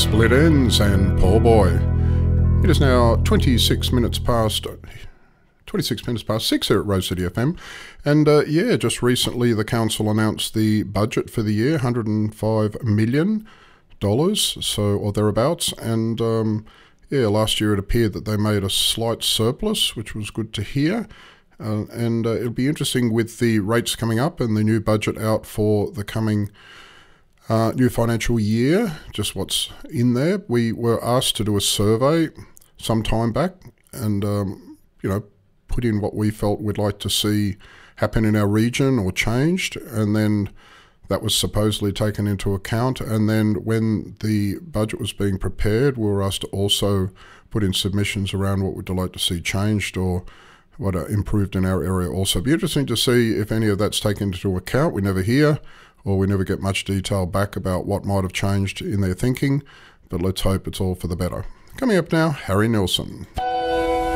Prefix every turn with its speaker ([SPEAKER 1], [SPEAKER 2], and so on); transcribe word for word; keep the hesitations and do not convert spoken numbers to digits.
[SPEAKER 1] Split Ends and Poor Boy. It is now twenty-six minutes past twenty-six minutes past six here at Rose City F M, and uh, yeah, just recently the council announced the budget for the year, one hundred five million dollars, so or thereabouts, and um, yeah, last year it appeared that they made a slight surplus, which was good to hear. Uh, and uh, it'll be interesting with the rates coming up and the new budget out for the coming uh, new financial year, just what's in there. We were asked to do a survey some time back and, um, you know, put in what we felt we'd like to see happen in our region or changed, and then that was supposedly taken into account. And then when the budget was being prepared, we were asked to also put in submissions around what we'd like to see changed or what are improved in our area also. It'd be interesting to see if any of that's taken into account. We never hear or we never get much detail back about what might have changed in their thinking, but let's hope it's all for the better. Coming up now, Harry Nilsson.